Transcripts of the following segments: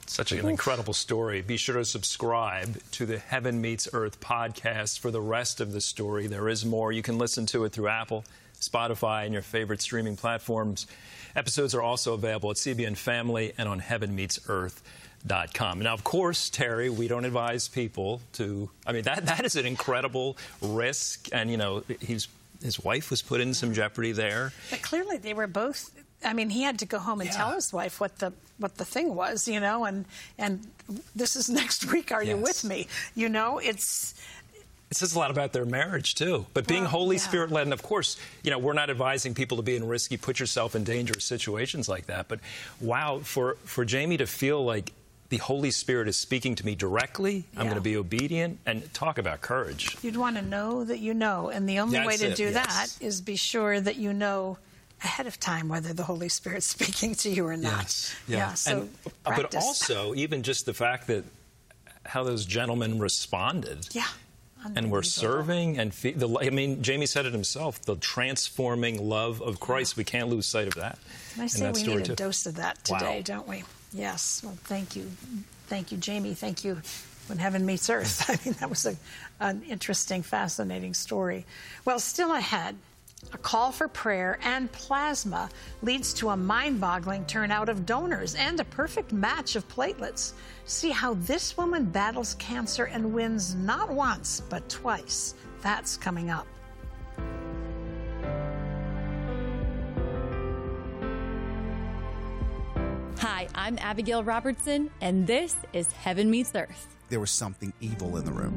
Such an incredible story. Be sure to subscribe to the Heaven Meets Earth podcast for the rest of the story. There is more. You can listen to it through Apple, Spotify, and your favorite streaming platforms. Episodes are also available at CBN Family and on heavenmeetsearth.com. Now, of course, Terry, we don't advise people to, that is an incredible risk. And, his wife was put in some jeopardy there. But clearly they were both, he had to go home and tell his wife what the thing was, and this is next week, are you with me? It says a lot about their marriage, too. But being Holy Spirit-led, and of course, we're not advising people to be in risky, put yourself in dangerous situations like that. But wow, for Jamie to feel like the Holy Spirit is speaking to me directly, I'm going to be obedient, and talk about courage. You'd want to know that you know, and the only way to do that is be sure that you know ahead of time whether the Holy Spirit's speaking to you or not. So but also, even just the fact that how those gentlemen responded. And we're serving, and Jamie said it himself, the transforming love of Christ. We can't lose sight of that. And I say we need a dose of that today, don't we? Yes. Well, thank you. Thank you, Jamie. Thank you, When Heaven Meets Earth. That was an interesting, fascinating story. Well, still ahead, a call for prayer and plasma leads to a mind-boggling turnout of donors and a perfect match of platelets. See how this woman battles cancer and wins not once, but twice. That's coming up. Hi, I'm Abigail Robertson, and this is Heaven Meets Earth. There was something evil in the room.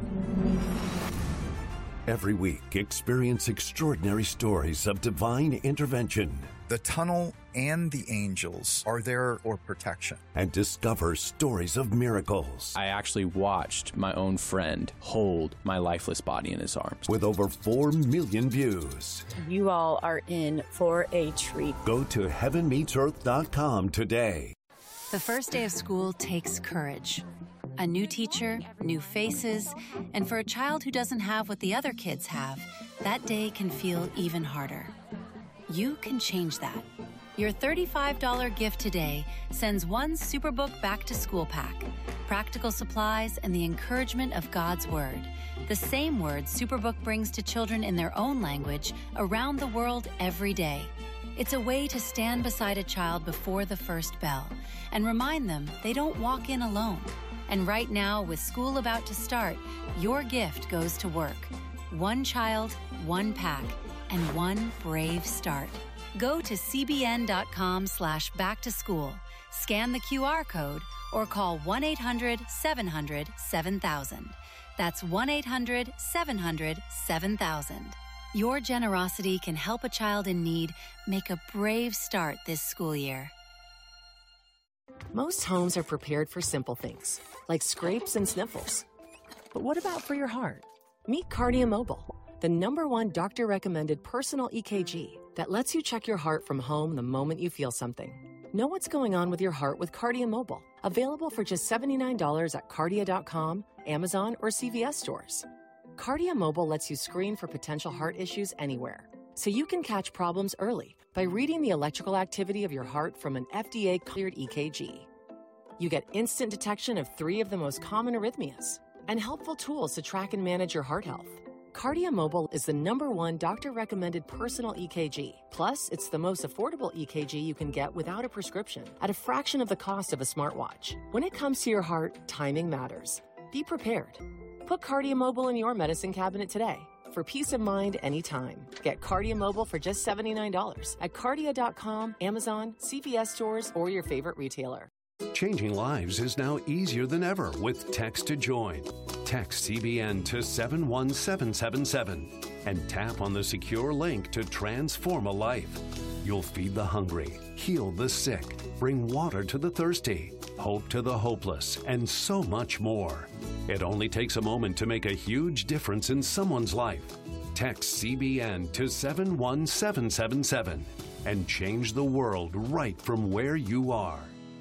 Every week, experience extraordinary stories of divine intervention. The tunnel and the angels are there for protection. And discover stories of miracles. I actually watched my own friend hold my lifeless body in his arms. With over 4 million views. You all are in for a treat. Go to heavenmeetsearth.com today. The first day of school takes courage. A new teacher, new faces, and for a child who doesn't have what the other kids have, that day can feel even harder. You can change that. Your $35 gift today sends one Superbook Back to School pack, practical supplies, and the encouragement of God's Word. The same word Superbook brings to children in their own language around the world every day. It's a way to stand beside a child before the first bell and remind them they don't walk in alone. And right now, with school about to start, your gift goes to work. One child, one pack, and one brave start. Go to cbn.com/backtoschool, scan the QR code, or call 1-800-700-7000. That's 1-800-700-7000. Your generosity can help a child in need make a brave start this school year. Most homes are prepared for simple things, like scrapes and sniffles. But what about for your heart? Meet Cardia Mobile, the #1 doctor-recommended personal EKG that lets you check your heart from home the moment you feel something. Know what's going on with your heart with Cardia Mobile, available for just $79 at Cardia.com, Amazon, or CVS stores. Cardia Mobile lets you screen for potential heart issues anywhere, so you can catch problems early by reading the electrical activity of your heart from an FDA-cleared EKG. You get instant detection of 3 of the most common arrhythmias and helpful tools to track and manage your heart health. Cardia Mobile is the #1 doctor-recommended personal EKG. Plus, it's the most affordable EKG you can get without a prescription at a fraction of the cost of a smartwatch. When it comes to your heart, timing matters. Be prepared. Put Cardia Mobile in your medicine cabinet today. For peace of mind anytime. Get Cardia Mobile for just $79 at Cardia.com, Amazon, CVS stores, or your favorite retailer. Changing lives is now easier than ever with Text to Join. Text CBN to 71777 and tap on the secure link to transform a life. You'll feed the hungry, heal the sick, bring water to the thirsty, hope to the hopeless, and so much more. It only takes a moment to make a huge difference in someone's life. Text CBN to 71777 and change the world right from where you are.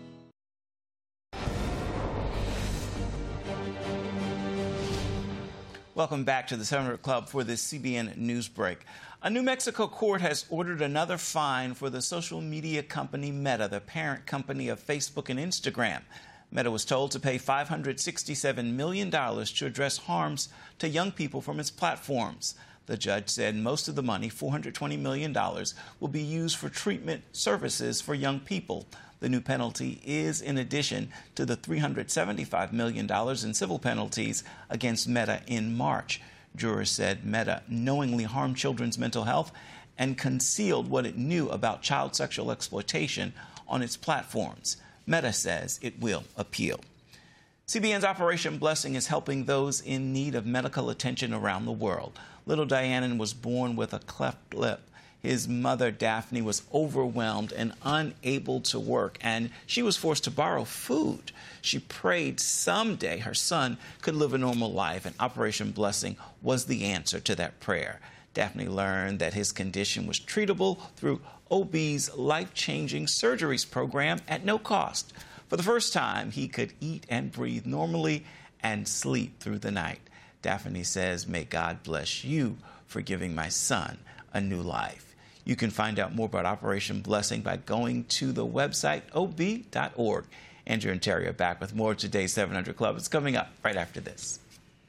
Welcome back to the 700 Club for this CBN News Break. A New Mexico court has ordered another fine for the social media company Meta, the parent company of Facebook and Instagram. Meta was told to pay $567 million to address harms to young people from its platforms. The judge said most of the money, $420 million, will be used for treatment services for young people. The new penalty is in addition to the $375 million in civil penalties against Meta in March. Jurors said Meta knowingly harmed children's mental health and concealed what it knew about child sexual exploitation on its platforms. Meta says it will appeal. CBN's Operation Blessing is helping those in need of medical attention around the world. Little Dianan was born with a cleft lip. His mother, Daphne, was overwhelmed and unable to work, and she was forced to borrow food. She prayed someday her son could live a normal life, and Operation Blessing was the answer to that prayer. Daphne learned that his condition was treatable through OB's life-changing surgeries program at no cost. For the first time, he could eat and breathe normally and sleep through the night. Daphne says, "May God bless you for giving my son a new life." You can find out more about Operation Blessing by going to the website ob.org. Andrew and Terry are back with more of today's 700 Club. It's coming up right after this.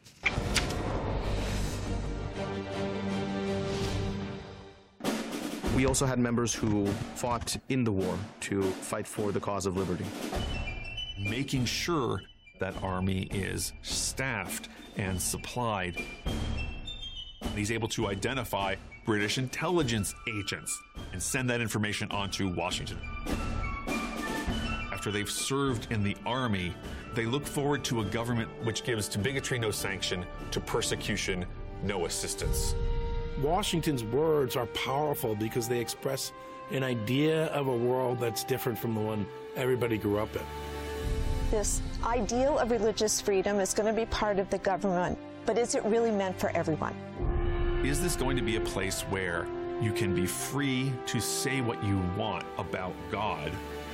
We also had members who fought in the war to fight for the cause of liberty. Making sure that army is staffed and supplied. He's able to identify British intelligence agents and send that information on to Washington. After they've served in the army, they look forward to a government which gives to bigotry no sanction, to persecution no assistance. Washington's words are powerful because they express an idea of a world that's different from the one everybody grew up in. This ideal of religious freedom is going to be part of the government, but is it really meant for everyone? Is this going to be a place where you can be free to say what you want about God